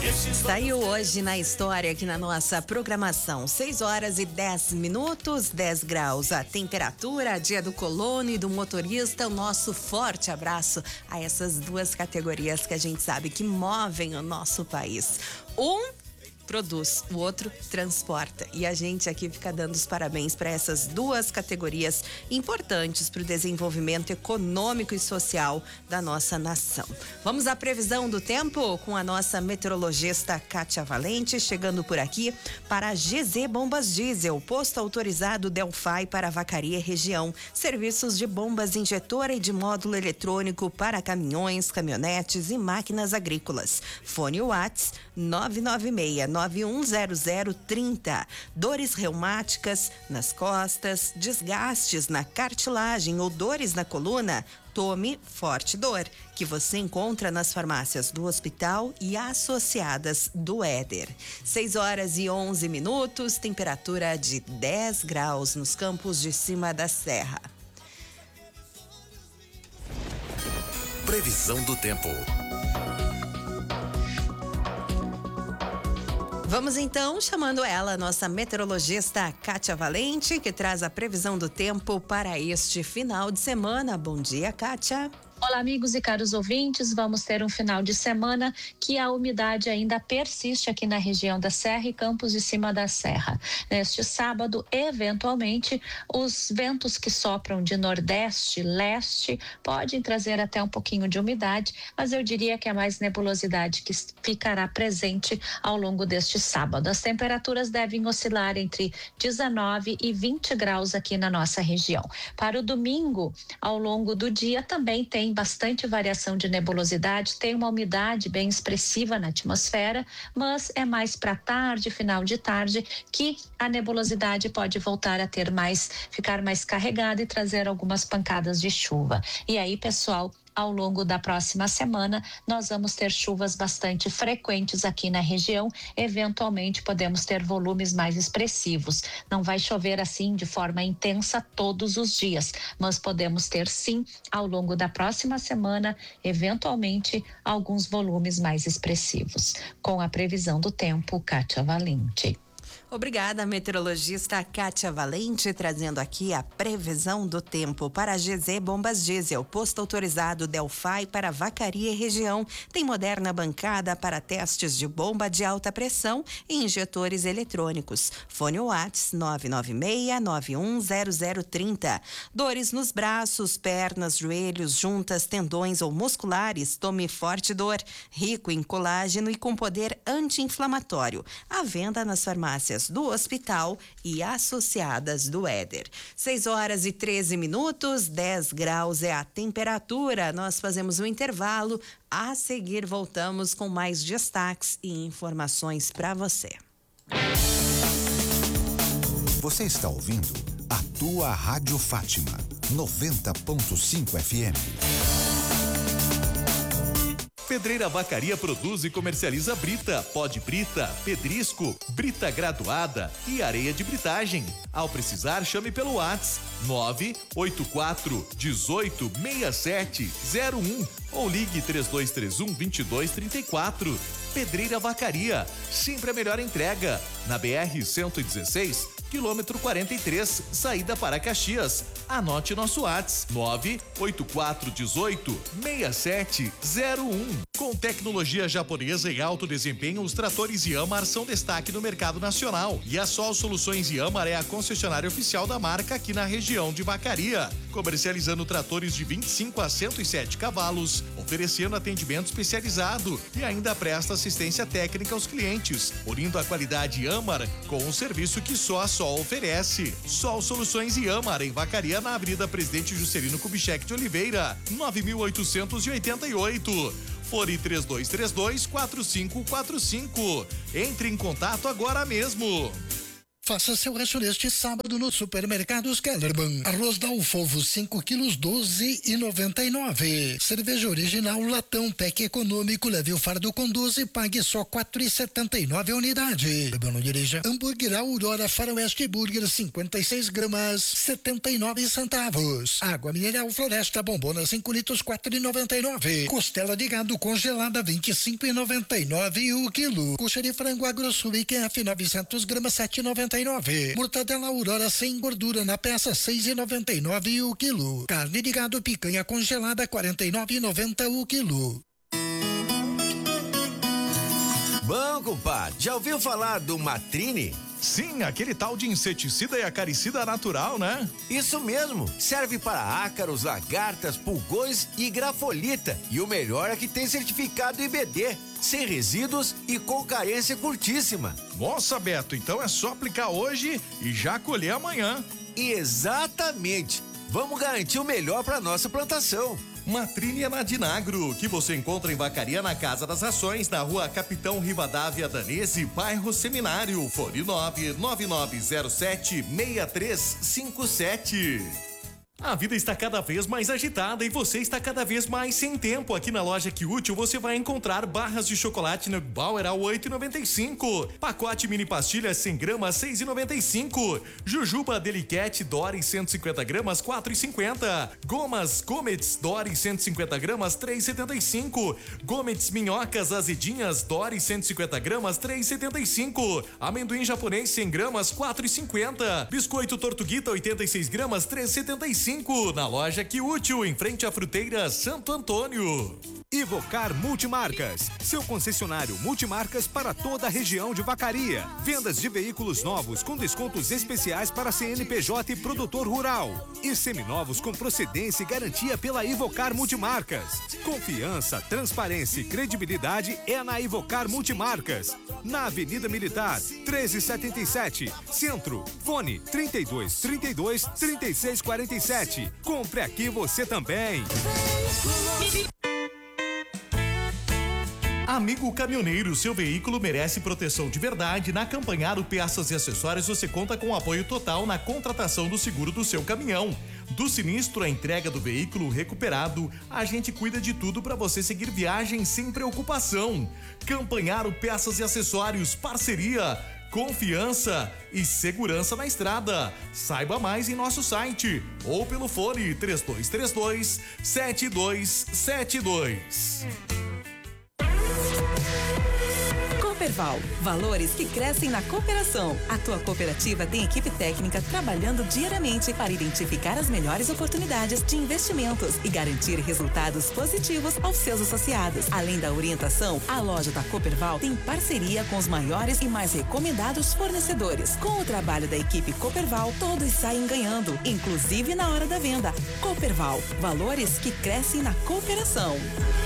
Saiu hoje na história aqui na nossa programação. 6h10, 10 graus a temperatura, dia do colono e do motorista. O nosso forte abraço a essas duas categorias que a gente sabe que movem o nosso país. Produz, o outro transporta. E a gente aqui fica dando os parabéns para essas duas categorias importantes para o desenvolvimento econômico e social da nossa nação. Vamos à previsão do tempo com a nossa meteorologista Kátia Valente, chegando por aqui para a GZ Bombas Diesel, posto autorizado Delphi para Vacaria região. Serviços de bombas injetora e de módulo eletrônico para caminhões, caminhonetes e máquinas agrícolas. Fone WhatsApp 996-910030. Dores reumáticas nas costas, desgastes na cartilagem ou dores na coluna? Tome Forte Dor, que você encontra nas farmácias do hospital e associadas do Éder. 6h11, temperatura de 10 graus nos campos de cima da serra. Previsão do tempo. Vamos então chamando ela, nossa meteorologista Kátia Valente, que traz a previsão do tempo para este final de semana. Bom dia, Kátia. Olá, amigos e caros ouvintes, vamos ter um final de semana que a umidade ainda persiste aqui na região da Serra e Campos de Cima da Serra. Neste sábado, eventualmente, os ventos que sopram de nordeste, leste, podem trazer até um pouquinho de umidade, mas eu diria que é mais nebulosidade que ficará presente ao longo deste sábado. As temperaturas devem oscilar entre 19 e 20 graus aqui na nossa região. Para o domingo, ao longo do dia, também tem bastante variação de nebulosidade, tem uma umidade bem expressiva na atmosfera, mas é mais para tarde, final de tarde, que a nebulosidade pode voltar a ficar mais carregada e trazer algumas pancadas de chuva. E aí, pessoal, ao longo da próxima semana, nós vamos ter chuvas bastante frequentes aqui na região. Eventualmente, podemos ter volumes mais expressivos. Não vai chover assim de forma intensa todos os dias, mas podemos ter sim, ao longo da próxima semana, eventualmente, alguns volumes mais expressivos. Com a previsão do tempo, Kátia Valente. Obrigada, meteorologista Kátia Valente, trazendo aqui a previsão do tempo para a GZ Bombas Diesel, posto autorizado Delphi para Vacaria e região. Tem moderna bancada para testes de bomba de alta pressão e injetores eletrônicos. Fone WhatsApp 996-910030. Dores nos braços, pernas, joelhos, juntas, tendões ou musculares? Tome Forte Dor, rico em colágeno e com poder anti-inflamatório. À venda nas farmácias do hospital e associadas do Éder. 6h13, 10 graus é a temperatura. Nós fazemos um intervalo. A seguir voltamos com mais destaques e informações para você. Você está ouvindo a tua Rádio Fátima 90.5 FM. Pedreira Vacaria produz e comercializa brita, pó de brita, pedrisco, brita graduada e areia de britagem. Ao precisar, chame pelo WhatsApp 984 18 6701 ou ligue 3231-2234. Pedreira Vacaria, sempre a melhor entrega. Na BR-116, quilômetro 43, saída para Caxias. Anote nosso WhatsApp 98418-6701. Com tecnologia japonesa e alto desempenho, os tratores Yanmar são destaque no mercado nacional. E a Sol Soluções Yanmar é a concessionária oficial da marca aqui na região de Vacaria, comercializando tratores de 25 a 107 cavalos, oferecendo atendimento especializado e ainda presta assistência técnica aos clientes, unindo a qualidade Yanmar com o serviço que só a Sol oferece. Sol Soluções Yanmar, em Vacaria, na Avenida Presidente Juscelino Kubitschek de Oliveira, 9.888. Fone 3232-4545. Entre em contato agora mesmo. Faça seu rancho neste sábado no Supermercados Kellerman. Arroz Dalfovos 5 quilos 12,99. Cerveja original latão PEC econômico, leve o fardo com 12 e pague só 4,79 a unidade. Bebeu, não dirija. Hambúrguer Aurora Faroeste Burger 56 gramas 79 centavos. Água mineral Floresta Bombona 5 litros 4,99. Costela de gado congelada 25,99 o quilo. Coxa de frango Agrosul IQF 900 gramas 7,99. Mortadela Aurora sem gordura na peça 6,99 o quilo. Carne de gado picanha congelada 49,90 o quilo. Bom, compadre, já ouviu falar do Matrine? Sim, aquele tal de inseticida e acaricida natural, né? Isso mesmo, serve para ácaros, lagartas, pulgões e grafolita. E o melhor é que tem certificado IBD, sem resíduos e com carência curtíssima. Nossa, Beto, então é só aplicar hoje e já colher amanhã. Exatamente, vamos garantir o melhor para nossa plantação. Matrine é na Dinagro, que você encontra em Vacaria, na Casa das Rações, na Rua Capitão Rivadavia Danese, bairro Seminário, fone 99907-6357. A vida está cada vez mais agitada e você está cada vez mais sem tempo. Aqui na loja Que Útil você vai encontrar barras de chocolate Neubauer a 8,95. Pacote mini pastilha 100 gramas 6,95. Jujuba Delicat Dory 150 gramas 4,50. Gomas Comets Dory 150 gramas 3,75. Gomets Minhocas Azedinhas Dory 150 gramas 3,75. Amendoim japonês 100 gramas 4,50. Biscoito Tortuguita 86 gramas 3,75. Na loja Que Útil, em frente à fruteira Santo Antônio. Ivocar Multimarcas, seu concessionário multimarcas para toda a região de Vacaria. Vendas de veículos novos com descontos especiais para CNPJ e produtor rural. E seminovos com procedência e garantia pela Ivocar Multimarcas. Confiança, transparência e credibilidade é na Ivocar Multimarcas. Na Avenida Militar, 1377, Centro. Fone 3232-3647. Compre aqui você também. Amigo caminhoneiro, seu veículo merece proteção de verdade. Na Campanharo Peças e Acessórios você conta com apoio total na contratação do seguro do seu caminhão. Do sinistro à entrega do veículo recuperado, a gente cuida de tudo para você seguir viagem sem preocupação. Campanharo Peças e Acessórios, parceria, confiança e segurança na estrada. Saiba mais em nosso site ou pelo fone 3232-7272. Cooperval, valores que crescem na cooperação. A tua cooperativa tem equipe técnica trabalhando diariamente para identificar as melhores oportunidades de investimentos e garantir resultados positivos aos seus associados. Além da orientação, a loja da Cooperval tem parceria com os maiores e mais recomendados fornecedores. Com o trabalho da equipe Cooperval, todos saem ganhando, inclusive na hora da venda. Cooperval, valores que crescem na cooperação.